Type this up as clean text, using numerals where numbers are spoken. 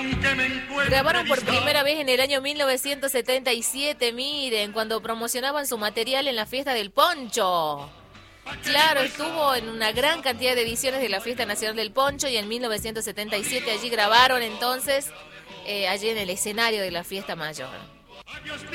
Grabaron por primera vez en el año 1977, miren, cuando promocionaban su material en la fiesta del Poncho. Claro, estuvo en una gran cantidad de ediciones de la Fiesta Nacional del Poncho y en 1977 allí grabaron entonces, allí en el escenario de la Fiesta Mayor.